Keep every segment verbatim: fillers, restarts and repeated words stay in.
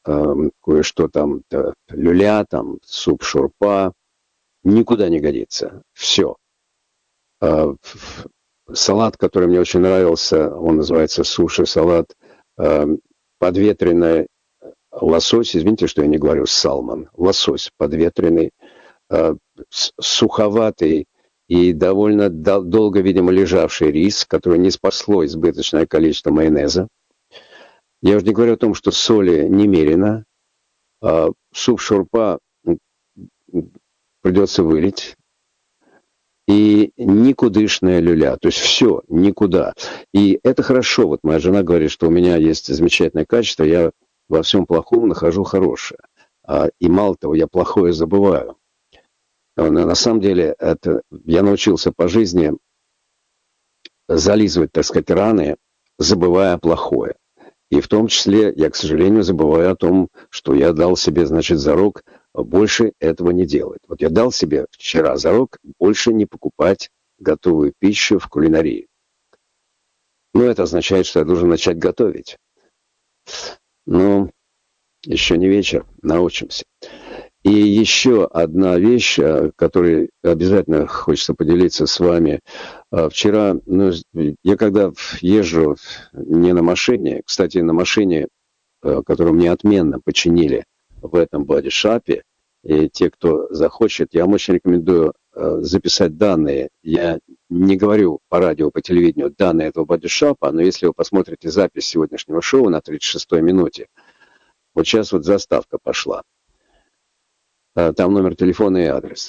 э, кое-что там, да, люля, там, суп шурпа, никуда не годится. Все. Э, салат, который мне очень нравился, он называется суши-салат, э, подветренный лосось, извините, что я не говорю салмон, лосось подветренный, э, суховатый и довольно дол- долго, видимо, лежавший рис, который не спасло избыточное количество майонеза. Я уже не говорю о том, что соли немерено, а суп шурпа придется вылить, и никудышная люля, то есть все, никуда. И это хорошо, вот моя жена говорит, что у меня есть замечательное качество, я во всем плохом нахожу хорошее. А, и мало того, я плохое забываю. Но на самом деле это я научился по жизни зализывать, так сказать, раны, забывая плохое. И в том числе я, к сожалению, забываю о том, что я дал себе, значит, зарок больше этого не делать. Вот я дал себе вчера зарок больше не покупать готовую пищу в кулинарии. Но это означает, что я должен начать готовить. Но еще не вечер, научимся. И еще одна вещь, которой обязательно хочется поделиться с вами. Вчера, ну, я когда езжу не на машине, кстати, на машине, которую мне отменно починили в этом бодишапе, и те, кто захочет, я вам очень рекомендую записать данные. Я не говорю по радио, по телевидению данные этого бодишапа, но если вы посмотрите запись сегодняшнего шоу на тридцать шестой минуте, вот сейчас вот заставка пошла. Там номер телефона и адрес.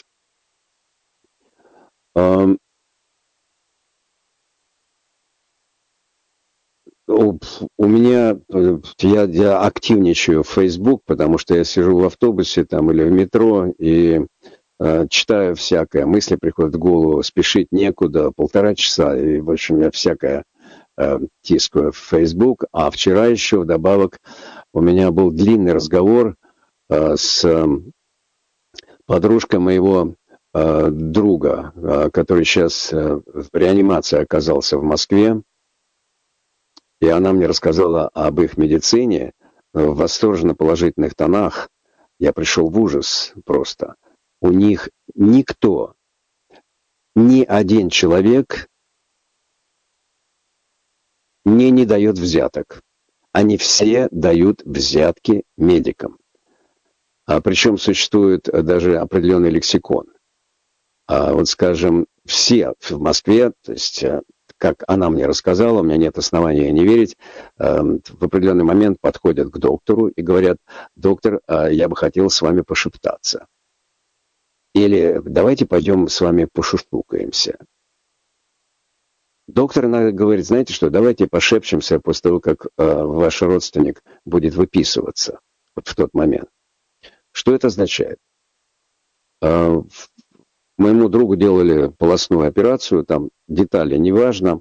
У меня, я, я активничаю в Facebook, потому что я сижу в автобусе там или в метро и э, читаю всякое. Мысли приходят в голову, спешить некуда, полтора часа. И, в общем, я всякое э, тискаю в Facebook. А вчера еще вдобавок у меня был длинный разговор э, с э, подружкой моего э, друга, э, который сейчас э, в реанимации оказался в Москве. И она мне рассказала об их медицине в восторженно положительных тонах. Я пришел в ужас просто. У них никто, ни один человек мне не дает взяток. Они все дают взятки медикам. А причем существует даже определенный лексикон. А вот, скажем, все в Москве, то есть, как она мне рассказала, у меня нет основания не верить, в определенный момент подходят к доктору и говорят: доктор, я бы хотел с вами пошептаться. Или давайте пойдем с вами пошушукаемся. Доктор иногда говорит: знаете что, давайте пошепчемся после того, как ваш родственник будет выписываться вот в тот момент. Что это означает? Моему другу делали полостную операцию, там детали неважно.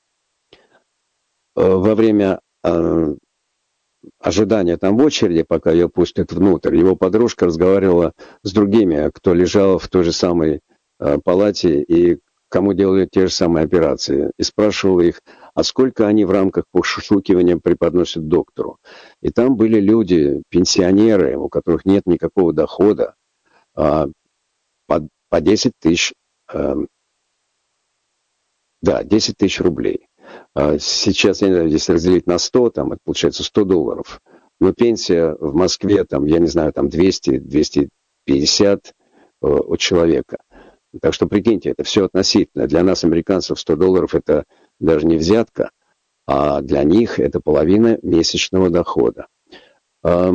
Во время э, ожидания там в очереди, пока ее пустят внутрь, его подружка разговаривала с другими, кто лежал в той же самой э, палате и кому делали те же самые операции. И спрашивала их, а сколько они в рамках пошушукивания преподносят доктору. И там были люди, пенсионеры, у которых нет никакого дохода, э, по по десять тысяч, э, да, десять тысяч рублей. А сейчас, я не знаю, если разделить на сто, там, это получается сто долларов. Но пенсия в Москве, там, я не знаю, там двести - двести пятьдесят э, у человека. Так что, прикиньте, это все относительно. Для нас, американцев, сто долларов это даже не взятка, а для них это половина месячного дохода. Э,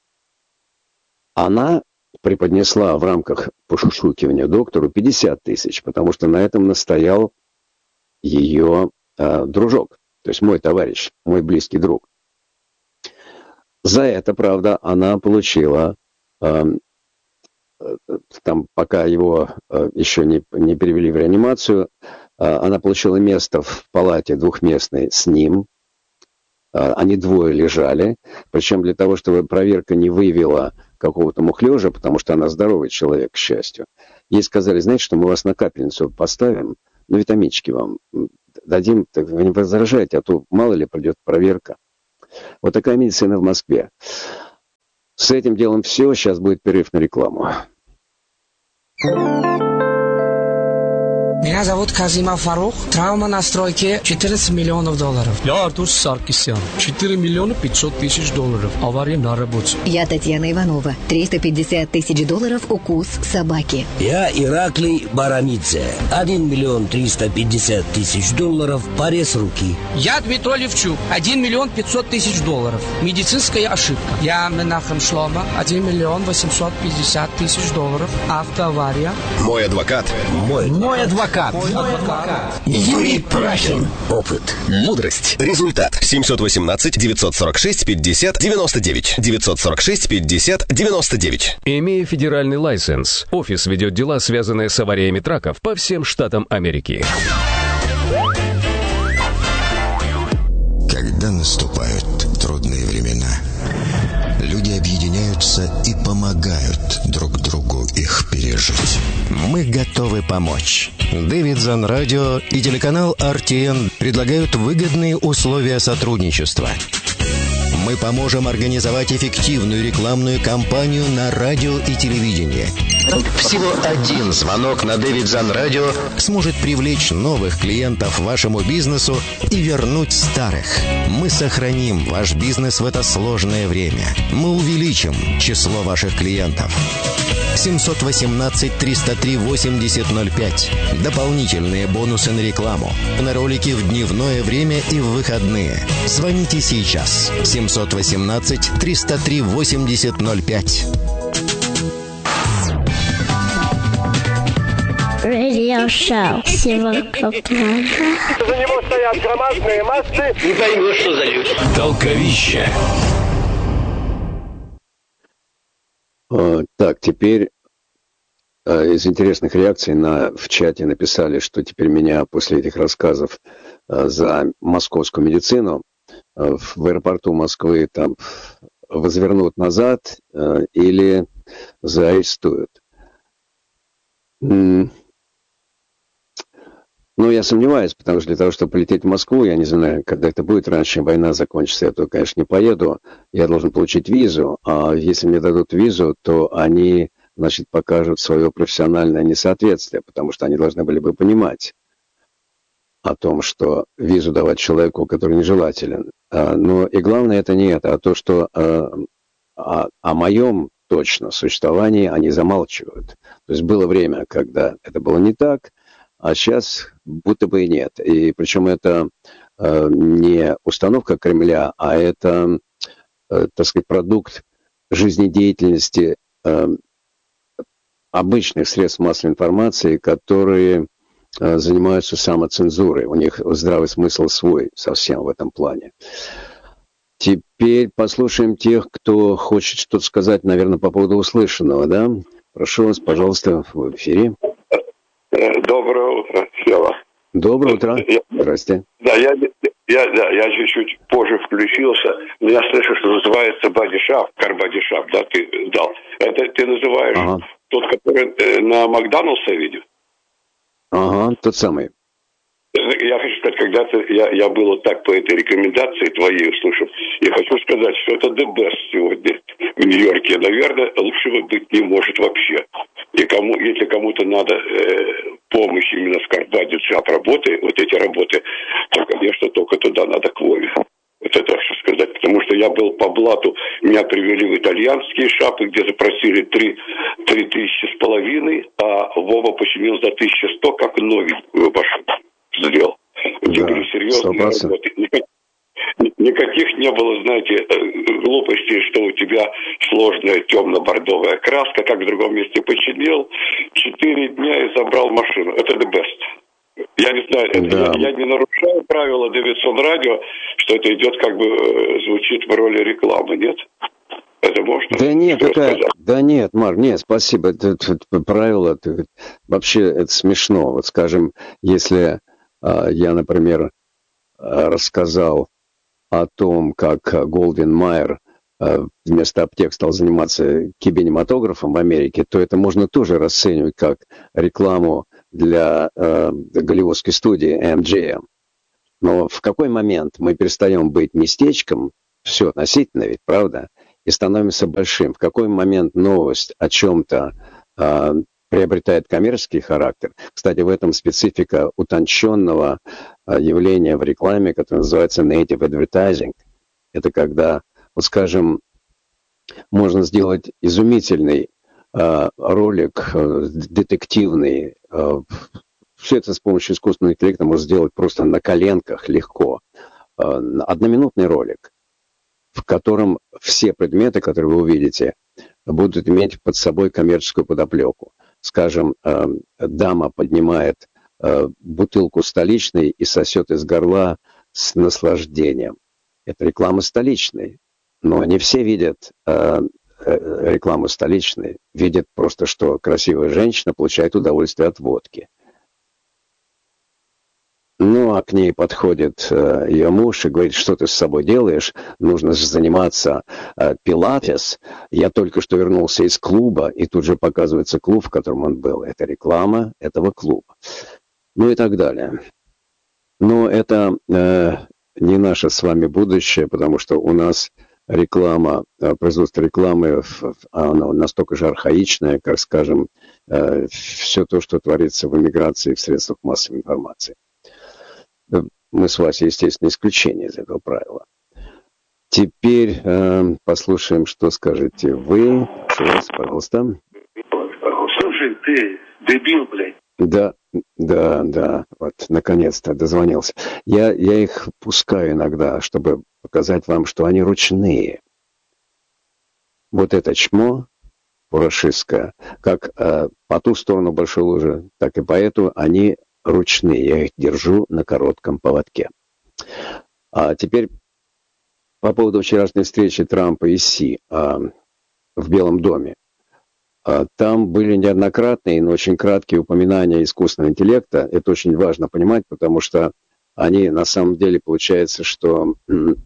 она преподнесла в рамках пошушукивания доктору пятьдесят тысяч, потому что на этом настоял ее э, дружок, то есть мой товарищ, мой близкий друг. За это, правда, она получила, э, э, там, пока его э, еще не, не перевели в реанимацию, э, она получила место в палате двухместной с ним. Э, они двое лежали, причем для того, чтобы проверка не выявила какого-то мухлежа, потому что она здоровый человек, к счастью. Ей сказали: знаете что, мы вас на капельницу поставим, ну, витаминчики вам дадим, так вы не возражаете, а то мало ли придет проверка. Вот такая медицина в Москве. С этим делом все. Сейчас будет перерыв на рекламу. Меня зовут Казима Фарух. Травма на стройке четырнадцать миллионов долларов. Я Артур Саркисян. четыре миллиона пятьсот тысяч долларов. Авария на работе. Я Татьяна Иванова. триста пятьдесят тысяч долларов укус собаки. Я Ираклий Барамидзе. один миллион триста пятьдесят тысяч долларов. Порез руки. Я Дмитрий Левчук. один миллион пятьсот тысяч долларов. Медицинская ошибка. Я Менахем Шлома. один миллион восемьсот пятьдесят тысяч долларов. Автоавария. Мой адвокат. Мой. Мой адвокат. Адвокат. Юрий Прахин. Опыт. Мудрость. Результат. семьсот восемнадцать девятьсот сорок шесть пятьдесят девяносто девять. девятьсот сорок шесть пятьдесят девяносто девять. Имея федеральный лайсенс, офис ведет дела, связанные с авариями траков по всем штатам Америки. Когда наступают трудные времена, люди объединяются и помогают друг другу их пережить. Мы готовы помочь. Davidson Radio и телеканал ар ти эн предлагают выгодные условия сотрудничества. Мы поможем организовать эффективную рекламную кампанию на радио и телевидении. Всего один звонок на Davidson Radio сможет привлечь новых клиентов вашему бизнесу и вернуть старых. Мы сохраним ваш бизнес в это сложное время. Мы увеличим число ваших клиентов. семьсот восемнадцать триста три восемьдесят ноль пять. Дополнительные бонусы на рекламу. На ролики в дневное время и в выходные. Звоните сейчас. семьсот восемнадцать триста три восемьдесят ноль пять. Радиошоу. Сегодня за него стоят громадные массы. Не поймешь, что за люди. Толковище. Так, теперь из интересных реакций на, в чате написали, что теперь меня после этих рассказов за московскую медицину в аэропорту Москвы там возвернут назад или заарестуют. Ну, я сомневаюсь, потому что для того, чтобы полететь в Москву, я не знаю, когда это будет, раньше, чем война закончится, я, то, конечно, не поеду. Я должен получить визу, а если мне дадут визу, то они, значит, покажут свое профессиональное несоответствие, потому что они должны были бы понимать о том, что визу давать человеку, который нежелателен. Но и главное это не это, а то, что о, о моем точно существовании они замалчивают. То есть было время, когда это было не так, а сейчас будто бы и нет. И причем это э, не установка Кремля, а это, э, так сказать, продукт жизнедеятельности э, обычных средств массовой информации, которые э, занимаются самоцензурой. У них здравый смысл свой совсем в этом плане. Теперь послушаем тех, кто хочет что-то сказать, наверное, по поводу услышанного, да? Прошу вас, пожалуйста, в эфире. Доброе утро, Сева. Доброе утро. Я, Здрасте. Да, я, я, да, я чуть-чуть позже включился, но я слышу, что называется бодишап, карбодишап, да, ты дал. Это ты называешь ага. тот, который э, на Макдоналдса видел? Ага, тот самый. Я хочу сказать, когда-то я, я был вот так по этой рекомендации твоей услышал. Я хочу сказать, что это the best сегодня в Нью-Йорке. Наверное, лучшего быть не может вообще. И кому, если кому-то надо э, помощь именно с карбодишап работы, вот эти работы, то, конечно, только туда надо к Вове. Вот это хочу сказать. Потому что я был по блату, меня привели в итальянские шапы, где запросили три, три тысячи с половиной, а Вова починил за тысячу сто, как новенькую машину сделал. Где были серьезные работы. Никаких не было, знаете, глупостей, что у тебя сложная темно-бордовая краска, как в другом месте починил, четыре дня и забрал машину. Это the best. Я не знаю, это да. я, я не нарушаю правила Davidson Radio, что это идет как бы, звучит в роли рекламы, нет? Это можно? Да нет, какая... да нет, Мар, нет, спасибо. Это, это, это правило, это, вообще это смешно. Вот скажем, если а, я, например, рассказал о том, как Голдвин Майер вместо аптек стал заниматься кинематографом в Америке, то это можно тоже расценивать как рекламу для э, голливудской студии эм джи эм. Но в какой момент мы перестаем быть местечком, все относительно ведь, правда, и становимся большим. В какой момент новость о чем-то э, приобретает коммерческий характер? Кстати, в этом специфика утонченного э, явления в рекламе, которое называется native advertising. Это когда, вот скажем, можно сделать изумительный э, ролик, э, детективный. Э, все это с помощью искусственного интеллекта можно сделать просто на коленках легко. Э, одноминутный ролик, в котором все предметы, которые вы увидите, будут иметь под собой коммерческую подоплеку. Скажем, э, дама поднимает э, бутылку столичной и сосет из горла с наслаждением. Это реклама столичной. Но не все видят э, э, рекламу столичной. Видят просто, что красивая женщина получает удовольствие от водки. Ну, а к ней подходит э, ее муж и говорит, что ты с собой делаешь? Нужно же заниматься э, пилатес. Я только что вернулся из клуба, и тут же показывается клуб, в котором он был. Это реклама этого клуба. Ну и так далее. Но это э, не наше с вами будущее, потому что у нас реклама, э, производство рекламы, оно настолько же архаичное, как, скажем, э, все то, что творится в эмиграции в средствах массовой информации. Мы с Васей, естественно, исключение из этого правила. Теперь э, послушаем, что скажете вы. Вас, пожалуйста. Слушай, ты дебил, блядь. Да, да, да. Вот, наконец-то дозвонился. Я, я их пускаю иногда, чтобы показать вам, что они ручные. Вот это чмо порошистское, как э, по ту сторону большой лужи, так и по эту, они ручные. Я их держу на коротком поводке. А теперь по поводу вчерашней встречи Трампа и Си а, в Белом доме. А, там были неоднократные, но очень краткие упоминания искусственного интеллекта. Это очень важно понимать, потому что они на самом деле, получается, что м-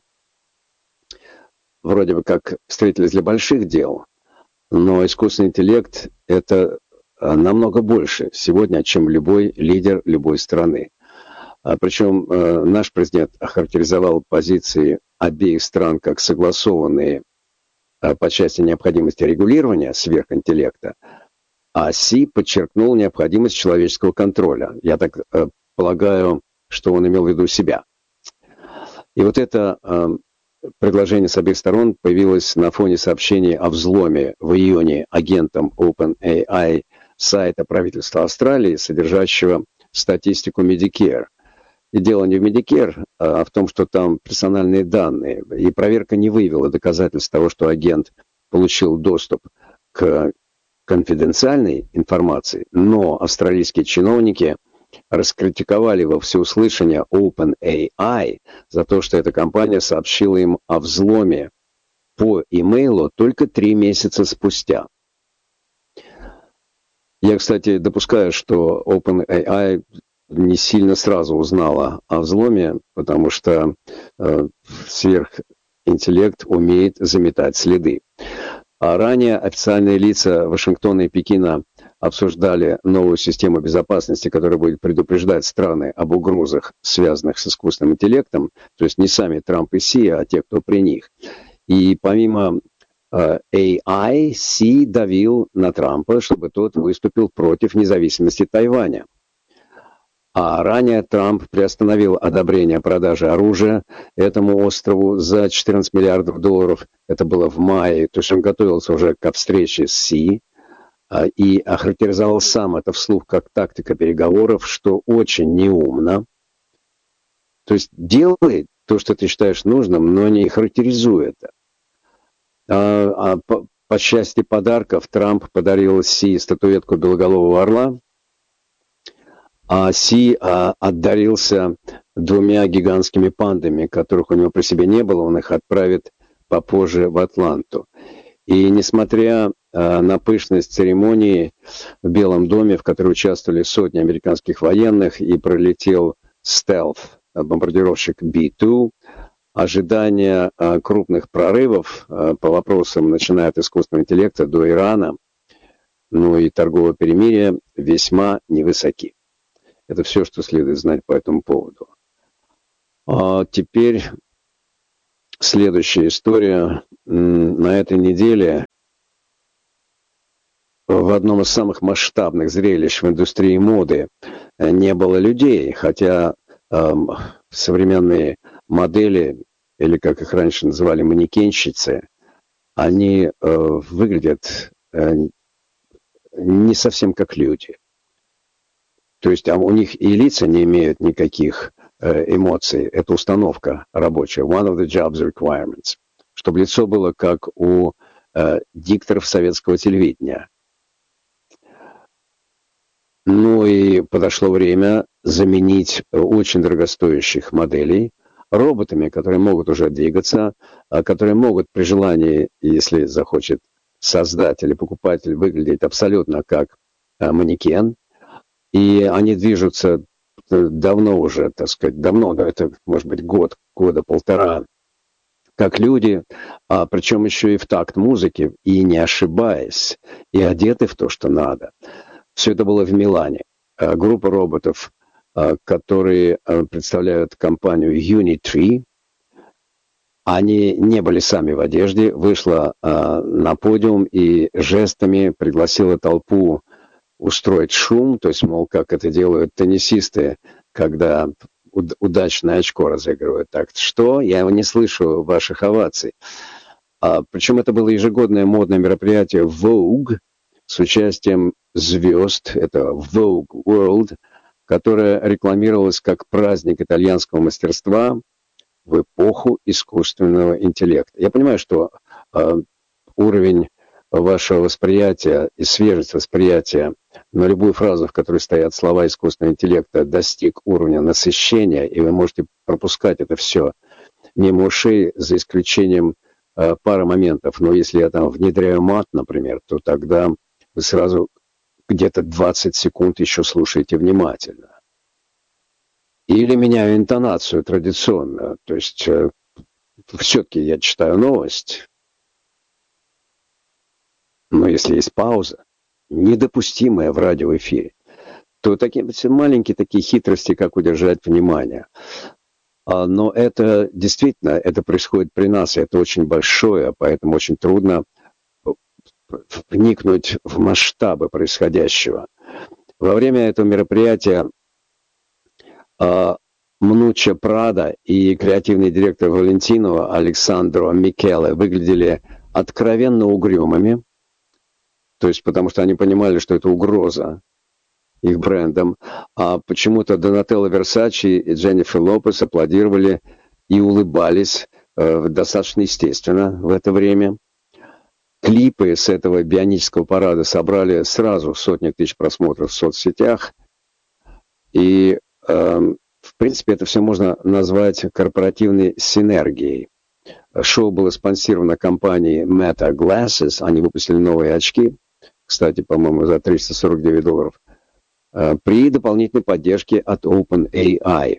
вроде бы как встретились для больших дел, но искусственный интеллект — это намного больше сегодня, чем любой лидер любой страны. А, причем э, наш президент охарактеризовал позиции обеих стран как согласованные э, по части необходимости регулирования сверхинтеллекта, а Си подчеркнул необходимость человеческого контроля. Я так э, полагаю, что он имел в виду себя. И вот это э, предложение с обеих сторон появилось на фоне сообщений о взломе в июне агентом OpenAI сайта правительства Австралии, содержащего статистику Medicare. И дело не в Medicare, а в том, что там персональные данные. И проверка не выявила доказательств того, что агент получил доступ к конфиденциальной информации, но австралийские чиновники раскритиковали во всеуслышание OpenAI за то, что эта компания сообщила им о взломе по имейлу только три месяца спустя. Я, кстати, допускаю, что OpenAI не сильно сразу узнала о взломе, потому что э, сверхинтеллект умеет заметать следы. А ранее официальные лица Вашингтона и Пекина обсуждали новую систему безопасности, которая будет предупреждать страны об угрозах, связанных с искусственным интеллектом, то есть не сами Трамп и Си, а те, кто при них. И помимо эй ай, Си давил на Трампа, чтобы тот выступил против независимости Тайваня. А ранее Трамп приостановил одобрение продажи оружия этому острову за четырнадцать миллиардов долларов. Это было в мае, то есть он готовился уже к встрече с Си и охарактеризовал сам это вслух как тактика переговоров, что очень неумно. То есть делай то, что ты считаешь нужным, но не характеризуй это. А, а по, по части подарков Трамп подарил Си статуэтку белоголового орла, а Си а, отдарился двумя гигантскими пандами, которых у него при себе не было, он их отправит попозже в Атланту. И несмотря а, на пышность церемонии в Белом доме, в которой участвовали сотни американских военных, и пролетел стелф, бомбардировщик би два, ожидания а, крупных прорывов а, по вопросам, начиная от искусственного интеллекта до Ирана, ну и торгового перемирия, весьма невысоки. Это все, что следует знать по этому поводу. А теперь следующая история. на этой неделе в одном из самых масштабных зрелищ в индустрии моды не было людей, хотя э, современные модели, или как их раньше называли, манекенщицы, они э, выглядят э, не совсем как люди. То есть а у них и лица не имеют никаких э, эмоций. Это установка рабочая. One of the job's requirements. Чтобы лицо было как у э, дикторов советского телевидения. Ну и подошло время заменить очень дорогостоящих моделей роботами, которые могут уже двигаться, которые могут при желании, если захочет создатель или покупатель, выглядеть абсолютно как манекен. И они движутся давно уже, так сказать, давно, да, это может быть год, года полтора, как люди, а причем еще и в такт музыки, и не ошибаясь, и одеты в то, что надо. Все это было в Милане. Группа роботов, которые представляют компанию Unitree, они не были сами в одежде, вышла на подиум и жестами пригласила толпу устроить шум, то есть, мол, как это делают теннисисты, когда удачное очко разыгрывают. Так что? Я не слышу ваших оваций. А, причем это было ежегодное модное мероприятие Vogue с участием звезд, это Vogue World, которое рекламировалось как праздник итальянского мастерства в эпоху искусственного интеллекта. Я понимаю, что э, уровень вашего восприятия и свежесть восприятия на любую фразу, в которой стоят слова искусственного интеллекта, достиг уровня насыщения, и вы можете пропускать это все мимо ушей, за исключением э, пары моментов. Но если я там внедряю мат, например, то тогда вы сразу где-то двадцать секунд еще слушаете внимательно. Или меняю интонацию традиционно. То есть э, все-таки я читаю новость. Но если есть пауза, недопустимая в радиоэфире, то такие маленькие такие хитрости, как удержать внимание. А, но это действительно, это происходит при нас, и это очень большое, поэтому очень трудно вникнуть в масштабы происходящего. Во время этого мероприятия а, Мнуччо Прадо и креативный директор Валентино Александро Микеле выглядели откровенно угрюмыми. То есть потому что они понимали, что это угроза их брендам. А почему-то Донателло Версачи и Дженнифер Лопес аплодировали и улыбались э, достаточно естественно в это время. Клипы с этого бионического парада собрали сразу сотни тысяч просмотров в соцсетях. И, э, в принципе, это все можно назвать корпоративной синергией. Шоу было спонсировано компанией Meta Glasses. Они выпустили новые очки. Кстати, по-моему, за триста сорок девять долларов, при дополнительной поддержке от OpenAI.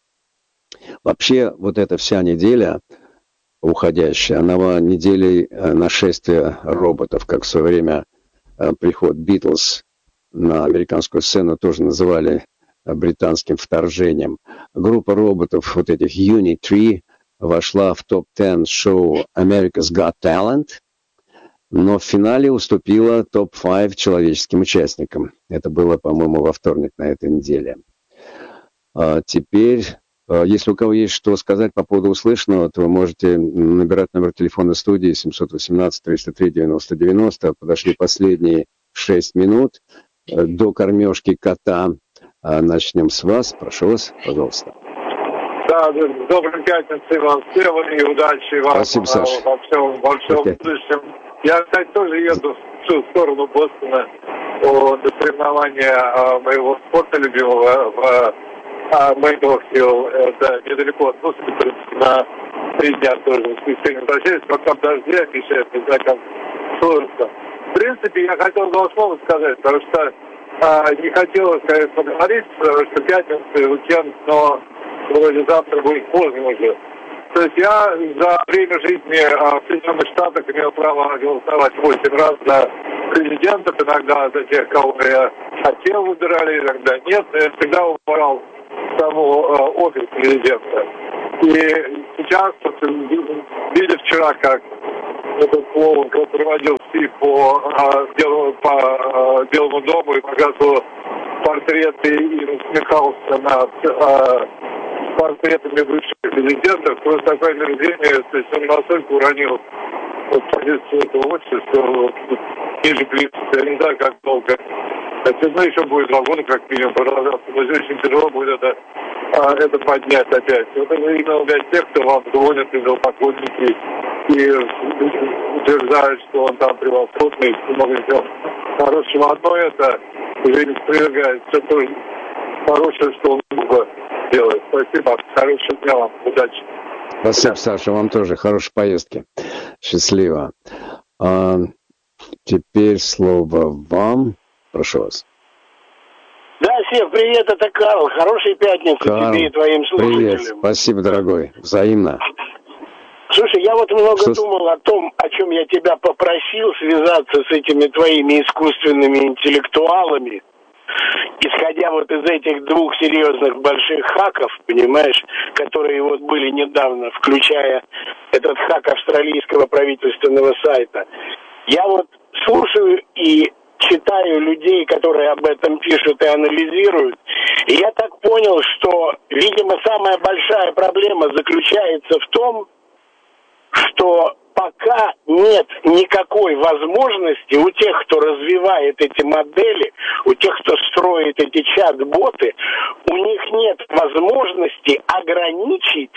Вообще, вот эта вся неделя уходящая, она была неделей нашествия роботов, как в свое время приход Beatles на американскую сцену тоже называли британским вторжением. Группа роботов, вот этих Unitree, вошла в топ десять шоу America's Got Talent, но в финале уступила топ пять человеческим участникам. Это было, по-моему, во вторник на этой неделе. А теперь, если у кого есть что сказать по поводу услышанного, то вы можете набирать номер телефона студии семь один восемь триста три девяносто девяносто. Подошли последние шесть минут до кормежки кота. Начнем с вас. Прошу вас, пожалуйста. Да, доброй пятницы вам всем и удачи вам. Спасибо, Саша. Во всем, во всем будущем. Я, кстати, тоже еду в ту сторону Бостона на соревнования моего спорта любимого в Мэйдоу-Хилл. Это недалеко от Бостона, на три дня тоже в воскресенье возвращаюсь, пока в дожде обещают, не знаю, как сложится. В принципе, я хотел два слова сказать, потому что а, не хотелось, конечно, поговорить, потому что пятница, уикенд, но вроде завтра будет поздно уже. То есть я за время жизни а, в Соединенных Штатах имел право голосовать восемь раз за президентов, иногда за тех, кого я хотел, выбирали, иногда нет. Я всегда выбирал саму а, офис президента. И сейчас, видя вчера, как этот клоун, который водил стих по, а, белому, по а, Белому дому и показывал портреты и насмехался над а, портретами бывших президентов. Просто такое мерзение, то есть он настолько уронил вот, позицию этого общества, вот, ниже принципа, я не знаю, как долго. Это, ну, еще будет два года, как минимум, продолжаться. Но здесь очень тяжело будет это, а, это поднять опять. Вот это именно для тех, кто вам звонит из поклонники и утверждают, что он там превосходный, и много сделал хорошего. Одно это уже не спровергает все то хорошее, что он мог бы делать. Спасибо. Хорошего дня вам. Удачи. Спасибо, Саша. Вам тоже хорошей поездки. Счастливо. А, теперь слово вам. Прошу вас. Да, Сев, привет, это Карл. Хорошей пятницы Карл, тебе и твоим слушателям. Привет, спасибо, дорогой. Взаимно. Слушай, я вот много Что... думал о том, о чем я тебя попросил связаться с этими твоими искусственными интеллектуалами, исходя вот из этих двух серьезных больших хаков, понимаешь, которые вот были недавно, включая этот хак австралийского правительственного сайта. Я вот слушаю и читаю людей, которые об этом пишут и анализируют, и я так понял, что, видимо, самая большая проблема заключается в том, что пока нет никакой возможности у тех, кто развивает эти модели, у тех, кто строит эти чат-боты, у них нет возможности ограничить,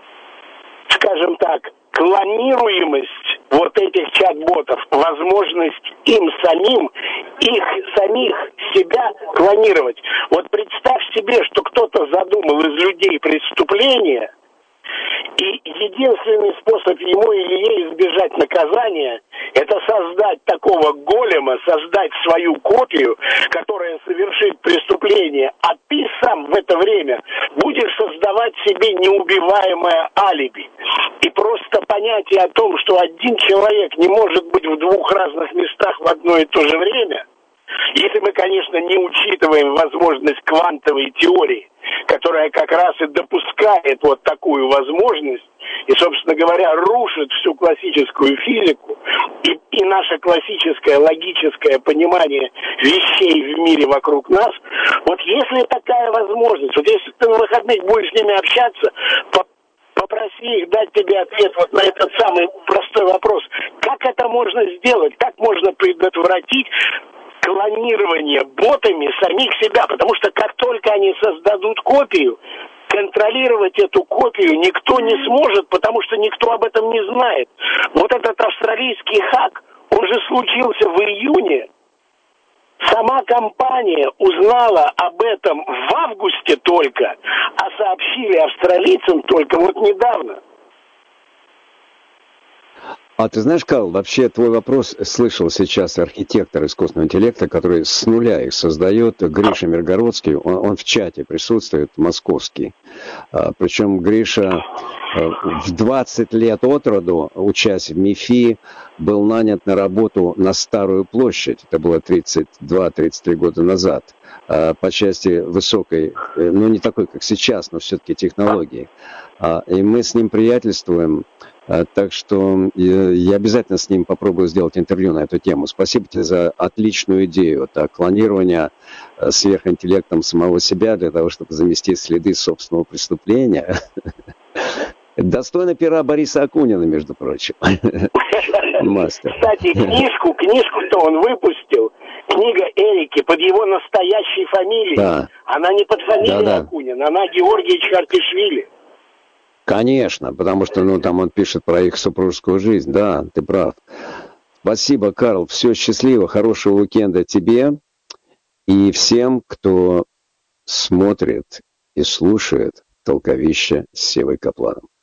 скажем так, клонируемость вот этих чат-ботов, возможность им самим, их самих себя клонировать. Вот представь себе, что кто-то задумал из людей преступление, и единственный способ ему или ей избежать наказания – это создать такого голема, создать свою копию, которая совершит преступление, а ты сам в это время будешь создавать себе неубиваемое алиби. И просто понятие о том, что один человек не может быть в двух разных местах в одно и то же время, если мы, конечно, не учитываем возможность квантовой теории, которая как раз и допускает вот такую возможность и, собственно говоря, рушит всю классическую физику и, и наше классическое логическое понимание вещей в мире вокруг нас. Вот если такая возможность, вот если ты на выходных будешь с ними общаться, попроси их дать тебе ответ вот на этот самый простой вопрос. Как это можно сделать? Как можно предотвратить клонирование ботами самих себя, потому что как только они создадут копию, контролировать эту копию никто не сможет, потому что никто об этом не знает. Вот этот австралийский хак, он же случился в июне. Сама компания узнала об этом в августе только, а сообщили австралийцам только вот недавно. А ты знаешь, Карл, вообще твой вопрос слышал сейчас архитектор искусственного интеллекта, который с нуля их создает, Гриша Миргородский, он, он в чате присутствует, московский. А, причем Гриша а, в двадцать лет от роду, учась в МИФИ, был нанят на работу на Старую площадь, это было тридцать два тридцать три года назад, а, по части высокой, ну не такой, как сейчас, но все-таки технологии. А, и мы с ним приятельствуем. Так что я обязательно с ним попробую сделать интервью на эту тему. Спасибо тебе за отличную идею. Так, клонирование сверхинтеллектом самого себя для того, чтобы заместить следы собственного преступления. Достойно пера Бориса Акунина, между прочим. Мастер. Кстати, книжку, книжку-то он выпустил. Книга Эрики под его настоящей фамилией. Да. Она не под фамилией да, да. Акунин, она Георгий Чхартишвили. Конечно, потому что ну, там он пишет про их супружескую жизнь. Да, ты прав. Спасибо, Карл. Все счастливо. Хорошего уикенда тебе и всем, кто смотрит и слушает «Толковище» с Севой Капланом.